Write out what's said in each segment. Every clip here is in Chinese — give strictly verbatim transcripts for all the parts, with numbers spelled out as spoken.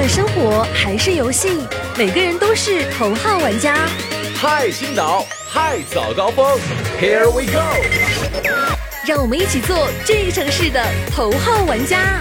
论生活还是游戏，每个人都是头号玩家。 嗨，新岛，嗨，早高峰 ，Here we go！ 让我们一起做这个城市的头号玩家。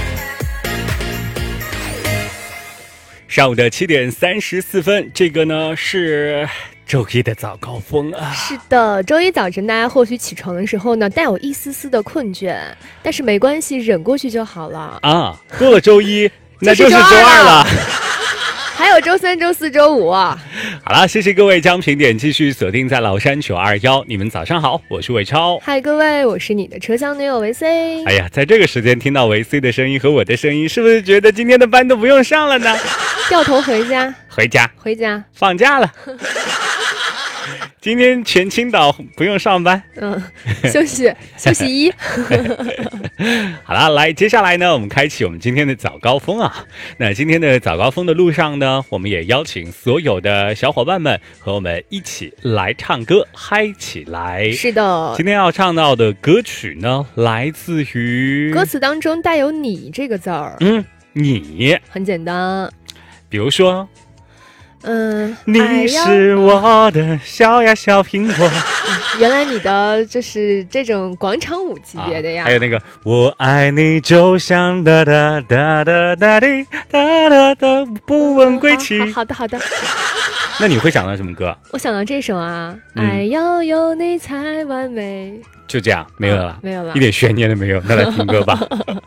上午的七点三十四分，这个呢是周一的早高峰啊。 是的，周一早晨大家或许起床的时候呢，带有一丝丝的困倦，但是没关系，忍过去就好了啊。过了周一，那就是周二了。 还有周三、周四、周五啊。 好了，谢谢各位将评点继续锁定在崂山九二一。你们早上好，我是伟超。 嗨，各位，我是你的车厢女友维 C。 哎呀，在这个时间听到维 C 的声音和我的声音，是不是觉得今天的班都不用上了呢？ 掉头回家， 回家， 回家， 放假了。今天全青岛不用上班， 嗯，休息休息一。 好了，来，接下来呢，我们开启我们今天的早高峰啊。那今天的早高峰的路上呢，我们也邀请所有的小伙伴们和我们一起来唱歌，嗨起来。 是的， 今天要唱到的歌曲呢，来自于歌词当中带有你这个字儿。 嗯，你很简单， 比如说。 嗯， 你是我的小呀小苹果。 原来你的就是这种广场舞级别的呀。 啊、还有那个我爱你就像哒哒哒哒哒滴哒哒哒不问归期、 嗯、好, 好的好的。 那你会想到什么歌？ 我想到这首啊、 嗯、 爱要有你才完美。 就这样，没有了、 啊、没有了， 一点悬念都没有。那来听歌吧。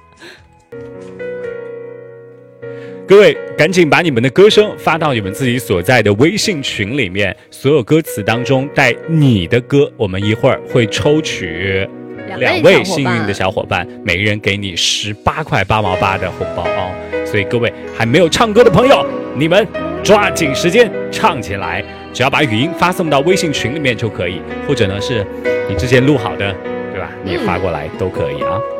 各位赶紧把你们的歌声发到你们自己所在的微信群里面，所有歌词当中带你的歌，我们一会儿会抽取两位幸运的小伙伴，每个人给你十八块八毛八的红包哦。所以各位还没有唱歌的朋友，你们抓紧时间唱起来，只要把语音发送到微信群里面就可以，或者呢是你之前录好的，对吧？你也发过来都可以啊。